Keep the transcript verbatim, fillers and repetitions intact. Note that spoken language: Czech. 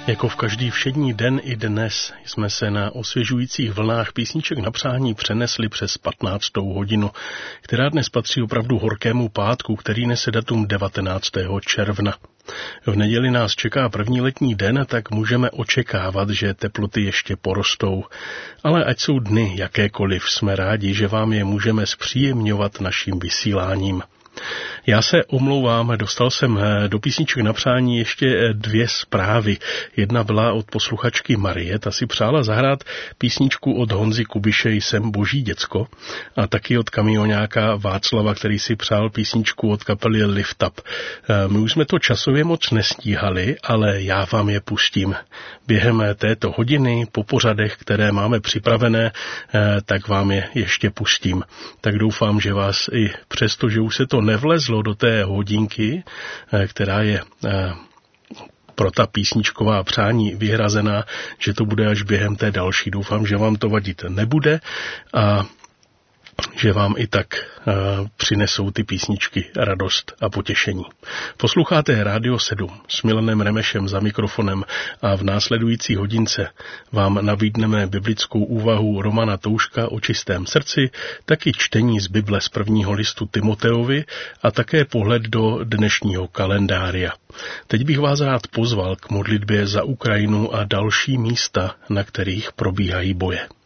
Jako v každý všední den i dnes jsme se na osvěžujících vlnách písniček na přání přenesli přes patnáctou hodinu, která dnes patří opravdu horkému pátku, který nese datum devatenáctého června. V neděli nás čeká první letní den, tak můžeme očekávat, že teploty ještě porostou. Ale ať jsou dny jakékoliv, jsme rádi, že vám je můžeme zpříjemňovat naším vysíláním. Já se omlouvám, dostal jsem do písniček na přání ještě dvě zprávy. Jedna byla od posluchačky Marie, ta si přála zahrát písničku od Honzy Kubiše Jsem boží děcko a taky od kamioňáka Václava, který si přál písničku od kapely Lift Up. My už jsme to časově moc nestíhali, ale já vám je pustím. Během této hodiny po pořadech, které máme připravené, tak vám je ještě pustím. Tak doufám, že vás i přesto, že už se to nevlezlo do té hodinky, která je pro ta písničková přání vyhrazená, že to bude až během té další. Doufám, že vám to vadit nebude a že vám i tak uh, přinesou ty písničky radost a potěšení. Posloucháte Rádio sedm s Milanem Remešem za mikrofonem a v následující hodince vám nabídneme biblickou úvahu Romana Touška o čistém srdci, taky čtení z Bible z prvního listu Timoteovi a také pohled do dnešního kalendária. Teď bych vás rád pozval k modlitbě za Ukrajinu a další místa, na kterých probíhají boje.